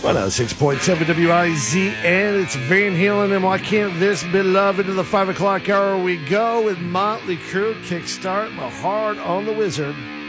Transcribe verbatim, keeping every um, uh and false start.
one oh six point seven W I Z N. It's Van Halen and Why Can't This Be Love? Into the five o'clock hour we go with Motley Crue. Kickstart My Heart on the Wizard.